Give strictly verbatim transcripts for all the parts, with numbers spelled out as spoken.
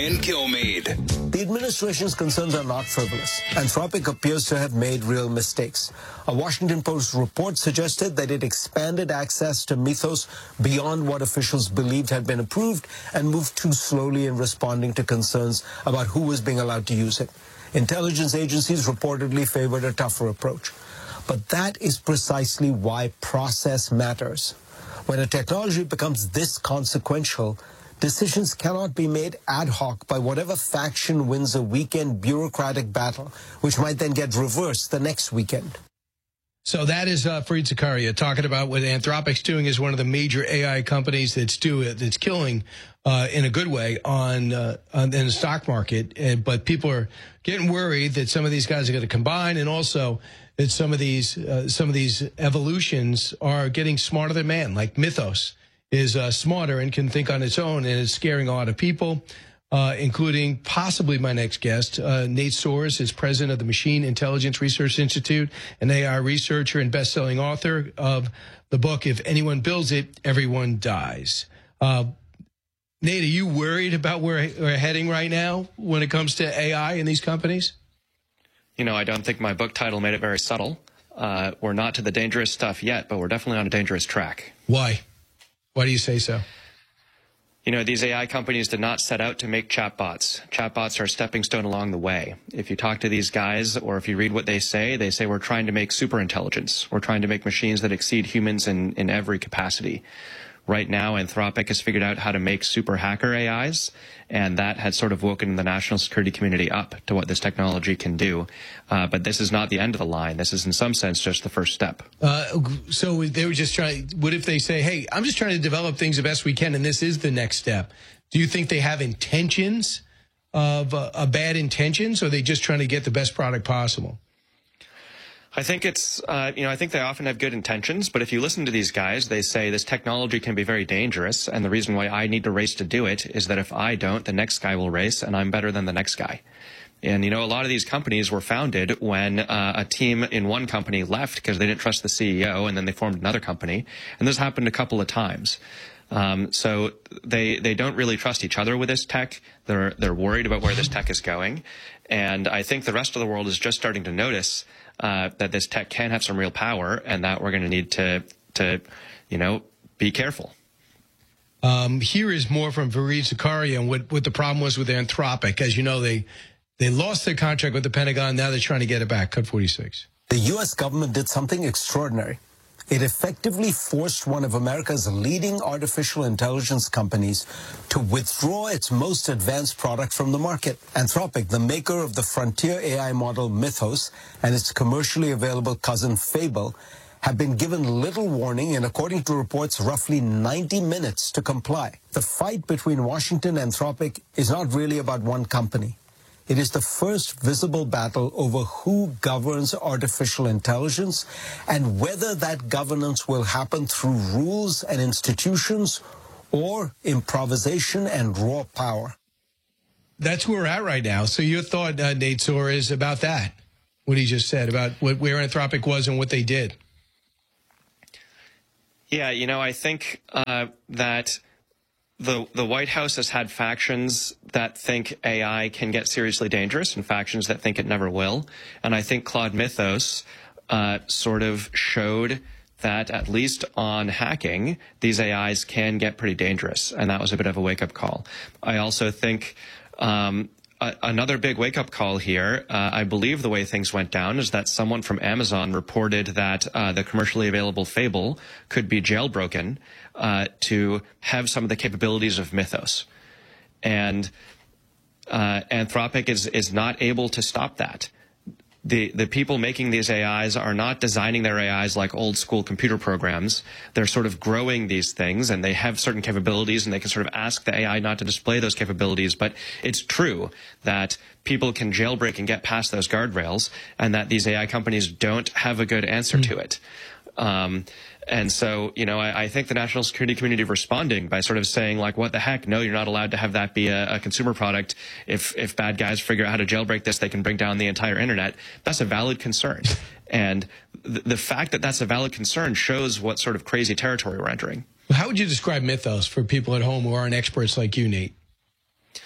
and Kilmeade. The administration's concerns are not frivolous. Anthropic appears to have made real mistakes. A Washington Post report suggested that it expanded access to Mythos beyond what officials believed had been approved and moved too slowly in responding to concerns about who was being allowed to use it. Intelligence agencies reportedly favored a tougher approach. But that is precisely why process matters. When a technology becomes this consequential, decisions cannot be made ad hoc by whatever faction wins a weekend bureaucratic battle, which might then get reversed the next weekend. So that is uh, Fareed Zakaria talking about what Anthropic's doing is one of the major A I companies that's do that's killing uh, in a good way on, uh, on in the stock market. And, but people are getting worried that some of these guys are going to combine, and also that some of these uh, some of these evolutions are getting smarter than man, like Mythos is uh, smarter and can think on its own, and it's scaring a lot of people, uh, including possibly my next guest. Uh, Nate Soares is president of the Machine Intelligence Research Institute, an A I researcher and best-selling author of the book, If Anyone Builds It, Everyone Dies. Uh, Nate, are you worried about where we're heading right now when it comes to A I in these companies? You know, I don't think my book title made it very subtle. Uh, we're not to the dangerous stuff yet, but we're definitely on a dangerous track. Why? Why do you say so? You know, these A I companies did not set out to make chatbots. Chatbots are a stepping stone along the way. If you talk to these guys, or if you read what they say, they say we're trying to make superintelligence. We're trying to make machines that exceed humans in, in every capacity. Right now, Anthropic has figured out how to make super hacker A Is, and that had sort of woken the national security community up to what this technology can do. Uh, but this is not the end of the line. This is, in some sense, just the first step. Uh, so they were just trying, what if they say, hey, I'm just trying to develop things the best we can, and this is the next step? Do you think they have intentions of uh, uh, bad intentions, or are they just trying to get the best product possible? I think it's, uh, you know, I think they often have good intentions, but if you listen to these guys, they say this technology can be very dangerous, and the reason why I need to race to do it is that if I don't, the next guy will race, and I'm better than the next guy. And, you know, a lot of these companies were founded when uh, a team in one company left because they didn't trust the C E O, and then they formed another company, and this happened a couple of times. Um, so they they don't really trust each other with this tech. They're they're worried about where this tech is going, and I think the rest of the world is just starting to notice uh, that this tech can have some real power, and that we're going to need to to you know be careful. Um, here is more from Fareed Zakaria and what what the problem was with Anthropic. As you know, they they lost their contract with the Pentagon. Now they're trying to get it back. Cut forty-six. The U S government did something extraordinary. It effectively forced one of America's leading artificial intelligence companies to withdraw its most advanced product from the market. Anthropic, the maker of the frontier A I model Mythos and its commercially available cousin Fable, have been given little warning and, according to reports, roughly ninety minutes to comply. The fight between Washington and Anthropic is not really about one company. It is the first visible battle over who governs artificial intelligence and whether that governance will happen through rules and institutions or improvisation and raw power. That's where we're at right now. So your thought, uh, Nate Soares, is about that, what he just said, about what, where Anthropic was and what they did. Yeah, you know, I think uh, that The, the White House has had factions that think A I can get seriously dangerous and factions that think it never will. And I think Claude Mythos uh, sort of showed that, at least on hacking, these A Is can get pretty dangerous. And that was a bit of a wake-up call. I also think um, a, another big wake-up call here, uh, I believe the way things went down is that someone from Amazon reported that uh, the commercially available Fable could be jailbroken Uh, to have some of the capabilities of Mythos. And uh, Anthropic is, is not able to stop that. The, the people making these A Is are not designing their A Is like old school computer programs. They're sort of growing these things, and they have certain capabilities, and they can sort of ask the A I not to display those capabilities. But it's true that people can jailbreak and get past those guardrails, and that these A I companies don't have a good answer mm. to it. Um, and so, you know, I, I think the national security community responding by sort of saying, like, what the heck? No, you're not allowed to have that be a, a consumer product. If, if bad guys figure out how to jailbreak this, they can bring down the entire internet. That's a valid concern. And th the fact that that's a valid concern shows what sort of crazy territory we're entering. How would you describe Mythos for people at home who aren't experts like you, Nate?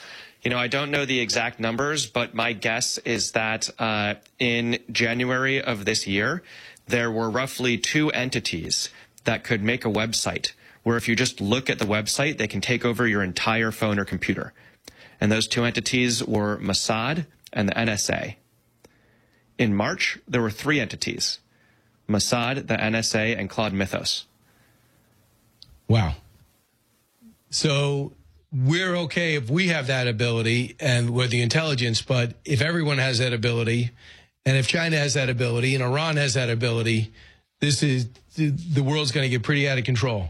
You know, I don't know the exact numbers, but my guess is that uh, in January of this year, there were roughly two entities that could make a website where if you just look at the website, they can take over your entire phone or computer. And those two entities were Mossad and the N S A. In March, there were three entities, Mossad, the N S A, and Claude Mythos. Wow. So we're okay if we have that ability and we're the intelligence, but if everyone has that ability, and if China has that ability, and Iran has that ability, this is the world's going to get pretty out of control.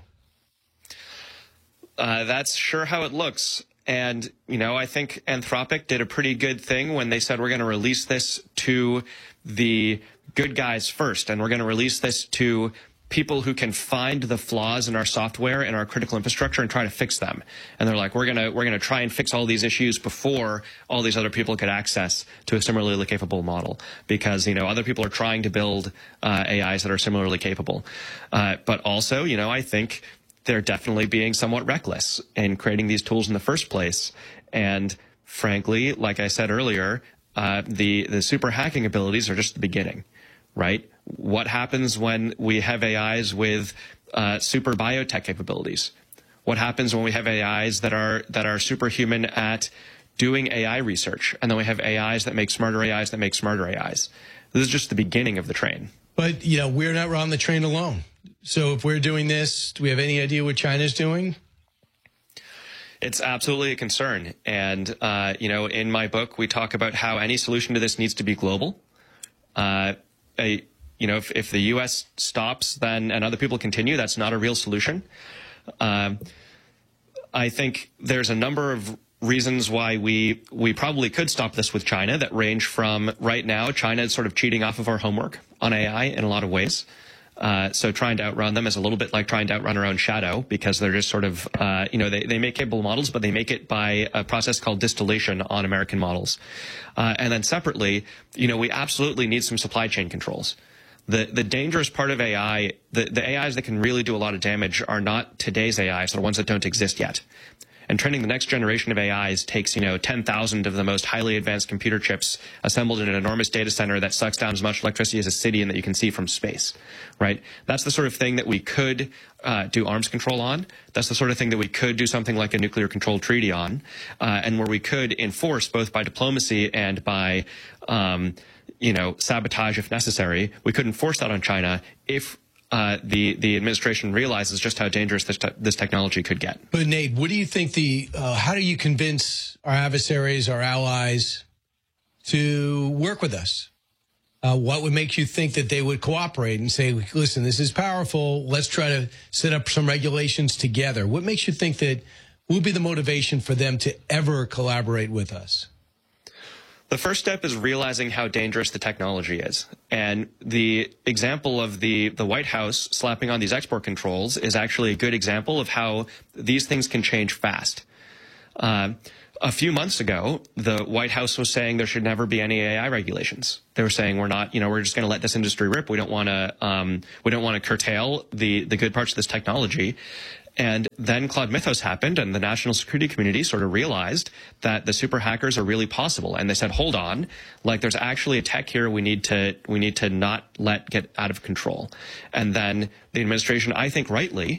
Uh, that's sure how it looks. And, you know, I think Anthropic did a pretty good thing when they said we're going to release this to the good guys first, and we're going to release this to people who can find the flaws in our software and our critical infrastructure and try to fix them. And they're like, we're going to we're going to try and fix all these issues before all these other people get access to a similarly capable model, because, you know, other people are trying to build uh, A Is that are similarly capable. Uh, but also, you know, I think they're definitely being somewhat reckless in creating these tools in the first place. And frankly, like I said earlier, uh, the, the super hacking abilities are just the beginning, right? What happens when we have A Is with uh, super biotech capabilities? What happens when we have A Is that are, that are superhuman at doing A I research? And then we have A Is that make smarter A Is that make smarter A Is. This is just the beginning of the train. But, you know, we're not on the train alone. So if we're doing this, do we have any idea what China's doing? It's absolutely a concern. And, uh, you know, in my book, we talk about how any solution to this needs to be global. Uh, a, you know, if, if the U S stops then and other people continue, that's not a real solution. Um, I think there's a number of reasons why we we probably could stop this with China that range from right now, China is sort of cheating off of our homework on A I in a lot of ways. Uh, so trying to outrun them is a little bit like trying to outrun our own shadow, because they're just sort of, uh, you know, they, they make capable models, but they make it by a process called distillation on American models. Uh, and then separately, you know, we absolutely need some supply chain controls. The the dangerous part of A I, the, the A Is that can really do a lot of damage are not today's A Is, they're the ones that don't exist yet. And training the next generation of A Is takes, you know, ten thousand of the most highly advanced computer chips assembled in an enormous data center that sucks down as much electricity as a city and that you can see from space, right? That's the sort of thing that we could uh, do arms control on. That's the sort of thing that we could do something like a nuclear control treaty on, uh, and where we could enforce both by diplomacy and by, um, you know, sabotage if necessary. We could enforce that on China if Uh, the the administration realizes just how dangerous this te this technology could get. But Nate, what do you think the uh, how do you convince our adversaries, our allies, to work with us? Uh, what would make you think that they would cooperate and say, "Listen, this is powerful. Let's try to set up some regulations together"? What makes you think that would be the motivation for them to ever collaborate with us? The first step is realizing how dangerous the technology is. And the example of the, the White House slapping on these export controls is actually a good example of how these things can change fast. Uh, a few months ago, the White House was saying there should never be any A I regulations. They were saying we're not, you know, we're just going to let this industry rip. We don't want to, um, we don't want to curtail the, the good parts of this technology. And then Claude Mythos happened, and the national security community sort of realized that the super hackers are really possible. And they said, hold on, like there's actually a tech here we need to, we need to not let get out of control. And then the administration, I think rightly,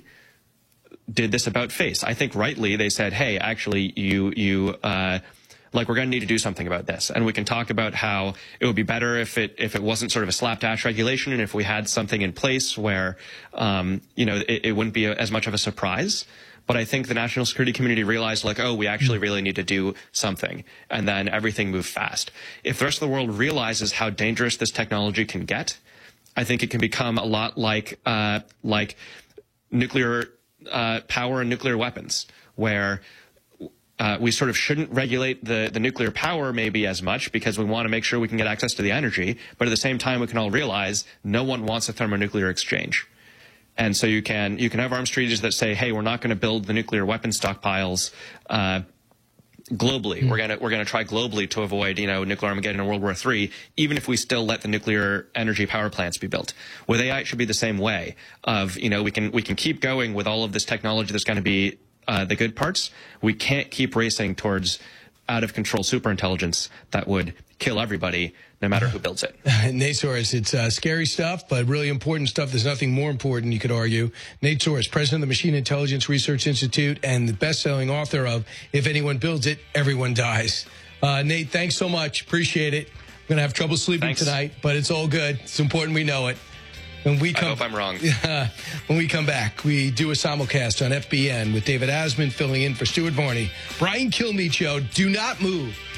did this about face. I think rightly they said, hey, actually, you, you, uh, like we're going to need to do something about this. And we can talk about how it would be better if it if it wasn't sort of a slapdash regulation, and if we had something in place where, um, you know, it, it wouldn't be a, as much of a surprise. But I think the national security community realized, like, oh, we actually really need to do something. And then everything moved fast. If the rest of the world realizes how dangerous this technology can get, I think it can become a lot like uh, like nuclear uh, power and nuclear weapons, where Uh, we sort of shouldn't regulate the, the nuclear power maybe as much because we want to make sure we can get access to the energy. But at the same time, we can all realize no one wants a thermonuclear exchange. And so you can you can have arms treaties that say, hey, we're not going to build the nuclear weapon stockpiles uh, globally. Mm. We're going to we're going to try globally to avoid, you know, nuclear Armageddon in World War Three, even if we still let the nuclear energy power plants be built. With A I, it should be the same way of, you know, we can we can keep going with all of this technology that's going to be Uh, the good parts. We can't keep racing towards out of control superintelligence that would kill everybody, no matter who builds it. Nate Soros, it's uh, scary stuff, but really important stuff. There's nothing more important, you could argue. Nate Soros, president of the Machine Intelligence Research Institute and the best-selling author of If Anyone Builds It, Everyone Dies. Uh, Nate, thanks so much. Appreciate it. I'm going to have trouble sleeping Thanks. tonight, but it's all good. It's important we know it. When we come, I hope I'm wrong. When we come back, we do a simulcast on F B N with David Asman filling in for Stuart Varney. Brian Kilmeade Show. Do not move.